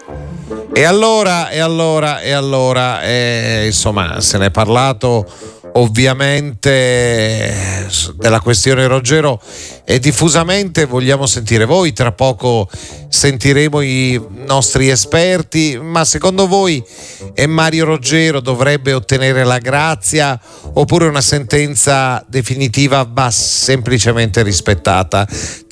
E allora, insomma, se ne è parlato ovviamente della questione Roggero e diffusamente. Vogliamo sentire voi, tra poco sentiremo i nostri esperti, ma secondo voi Mario Roggero dovrebbe ottenere la grazia oppure una sentenza definitiva va semplicemente rispettata?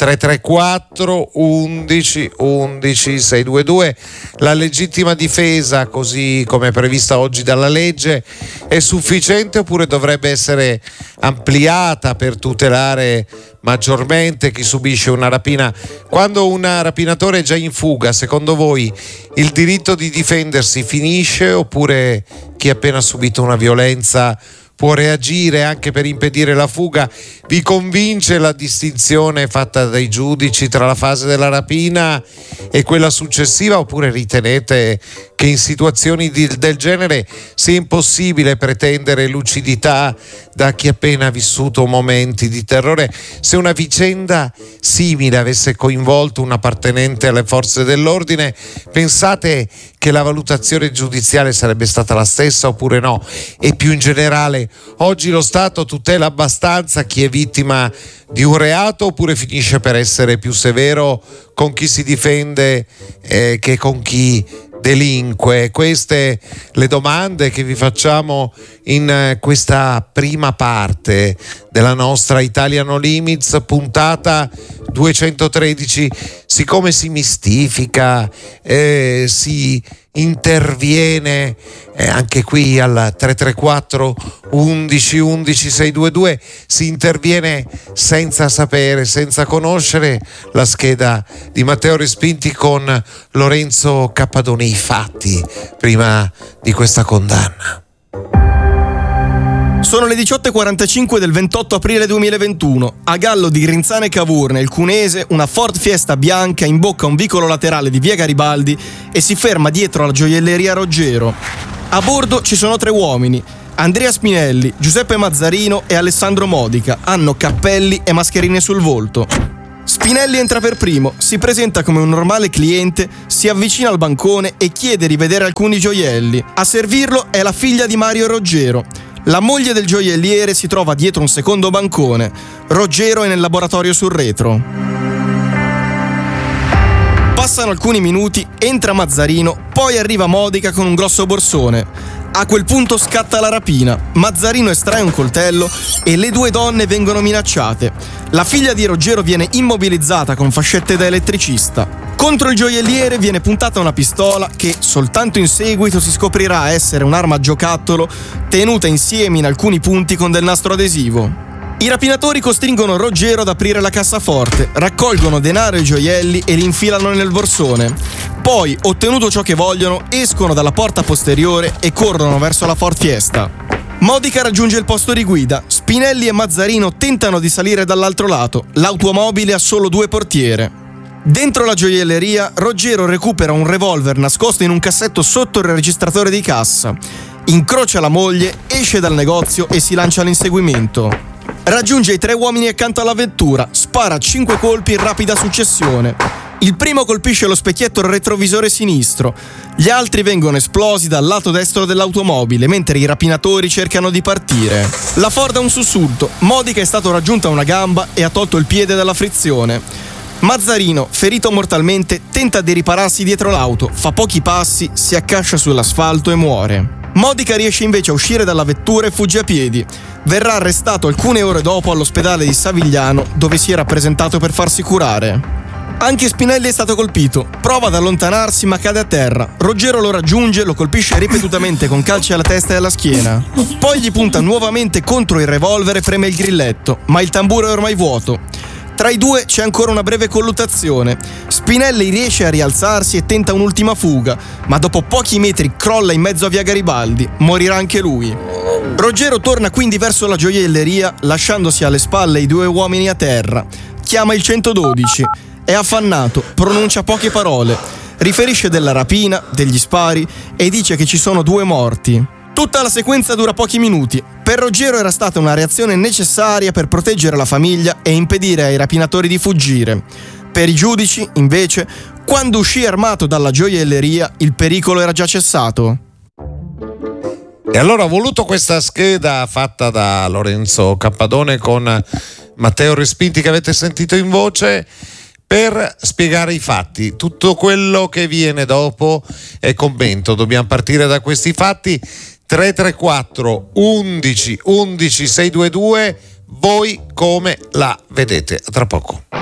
334 11 11 622. La legittima difesa, così come prevista oggi dalla legge, è sufficiente oppure dovrebbe essere ampliata per tutelare maggiormente chi subisce una rapina? Quando un rapinatore è già in fuga, secondo voi il diritto di difendersi finisce oppure chi ha appena subito una violenza può reagire anche per impedire la fuga? Vi convince la distinzione fatta dai giudici tra la fase della rapina e quella successiva, oppure ritenete che in situazioni del genere sia impossibile pretendere lucidità da chi ha appena vissuto momenti di terrore? Se una vicenda simile avesse coinvolto un appartenente alle forze dell'ordine, pensate che la valutazione giudiziale sarebbe stata la stessa oppure no? E più in generale, oggi lo Stato tutela abbastanza chi è vittima di un reato oppure finisce per essere più severo con chi si difende che con chi delinque? Queste le domande che vi facciamo in questa prima parte della nostra Italia No Limits, puntata 213. Siccome si mistifica, si interviene anche qui al 334 11 11 622, si interviene senza sapere, senza conoscere la scheda di Matteo Respinti con Lorenzo Cappadoni. I fatti prima di questa condanna. Sono le 18.45 del 28 aprile 2021. A Gallo di Grinzane Cavour, nel Cunese, una Ford Fiesta bianca imbocca un vicolo laterale di via Garibaldi e si ferma dietro alla gioielleria Roggero. A bordo ci sono 3 uomini: Andrea Spinelli, Giuseppe Mazzarino e Alessandro Modica. Hanno cappelli e mascherine sul volto. Spinelli entra per primo, si presenta come un normale cliente, si avvicina al bancone e chiede di vedere alcuni gioielli. A servirlo è la figlia di Mario Roggero. La moglie del gioielliere si trova dietro un secondo bancone. Roggero è nel laboratorio sul retro. Passano alcuni minuti, entra Mazzarino, poi arriva Modica con un grosso borsone. A quel punto scatta la rapina. Mazzarino estrae un coltello e le 2 donne vengono minacciate. La figlia di Roggero viene immobilizzata con fascette da elettricista. Contro il gioielliere viene puntata una pistola che soltanto in seguito si scoprirà essere un'arma a giocattolo tenuta insieme in alcuni punti con del nastro adesivo. I rapinatori costringono Roggero ad aprire la cassaforte, raccolgono denaro e gioielli e li infilano nel borsone. Poi, ottenuto ciò che vogliono, escono dalla porta posteriore e corrono verso la Ford Fiesta. Modica raggiunge il posto di guida. Spinelli e Mazzarino tentano di salire dall'altro lato. L'automobile ha solo 2 portiere. Dentro la gioielleria, Roggero recupera un revolver nascosto in un cassetto sotto il registratore di cassa. Incrocia la moglie, esce dal negozio e si lancia all'inseguimento. Raggiunge i 3 uomini accanto alla vettura, spara 5 colpi in rapida successione. Il primo colpisce lo specchietto retrovisore sinistro. Gli altri vengono esplosi dal lato destro dell'automobile, mentre i rapinatori cercano di partire. La Ford ha un sussulto. Modica è stato raggiunto a una gamba e ha tolto il piede dalla frizione. Mazzarino, ferito mortalmente, tenta di ripararsi dietro l'auto, fa pochi passi, si accascia sull'asfalto e muore. Modica riesce invece a uscire dalla vettura e fugge a piedi. Verrà arrestato alcune ore dopo all'ospedale di Savigliano, dove si era presentato per farsi curare. Anche Spinelli è stato colpito. Prova ad allontanarsi ma cade a terra. Roggero lo raggiunge, lo colpisce ripetutamente con calci alla testa e alla schiena. Poi gli punta nuovamente contro il revolver e preme il grilletto, ma il tamburo è ormai vuoto. Tra i 2 c'è ancora una breve colluttazione. Spinelli riesce a rialzarsi e tenta un'ultima fuga, ma dopo pochi metri crolla in mezzo a via Garibaldi. Morirà anche lui. Roggero torna quindi verso la gioielleria, lasciandosi alle spalle i 2 uomini a terra. Chiama il 112. È affannato, pronuncia poche parole, riferisce della rapina, degli spari e dice che ci sono 2 morti. Tutta la sequenza dura pochi minuti. Per Roggero era stata una reazione necessaria per proteggere la famiglia e impedire ai rapinatori di fuggire. Per i giudici, invece, Quando uscì armato dalla gioielleria, il pericolo era già cessato. E allora ho voluto questa scheda fatta da Lorenzo Cappadone con Matteo Respinti, che avete sentito in voce, per spiegare i fatti. Tutto quello che viene dopo è commento. Dobbiamo partire da questi fatti. 334 11 11 622. Voi come la vedete? A tra poco.